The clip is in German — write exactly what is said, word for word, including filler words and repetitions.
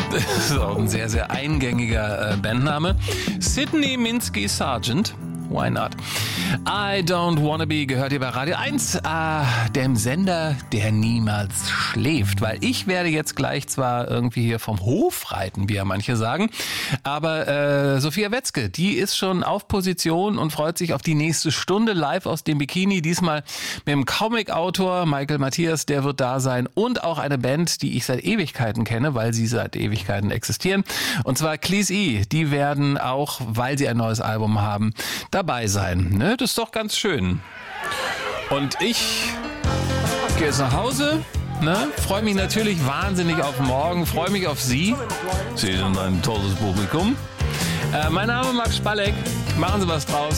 Das ist auch ein sehr, sehr eingängiger äh, Bandname. Sydney Minsky Sargent. Why not? I Don't Wanna Be gehört hier bei Radio eins, äh, dem Sender, der niemals schläft. Weil ich werde jetzt gleich zwar irgendwie hier vom Hof reiten, wie ja manche sagen, aber äh, Sophia Wetzke, die ist schon auf Position und freut sich auf die nächste Stunde live aus dem Bikini. Diesmal mit dem Comic-Autor Michael Matthias, der wird da sein. Und auch eine Band, die ich seit Ewigkeiten kenne, weil sie seit Ewigkeiten existieren. Und zwar Cleese E. Die werden auch, weil sie ein neues Album haben, dabei sein. Ne? Das ist doch ganz schön. Und ich gehe jetzt nach Hause. Ne? Freue mich natürlich wahnsinnig auf morgen. Freue mich auf Sie. Sie sind ein tolles Publikum. Äh, mein Name ist Max Spalleck. Machen Sie was draus.